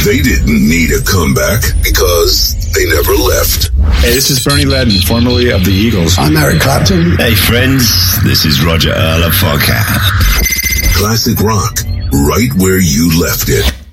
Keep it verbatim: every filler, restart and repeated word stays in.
They didn't need a comeback because they never left. Hey, this is Bernie Ledden, formerly of the Eagles. I'm Eric Clapton. Hey, friends, this is Roger Earl of Podcast. Classic rock, right where you left it.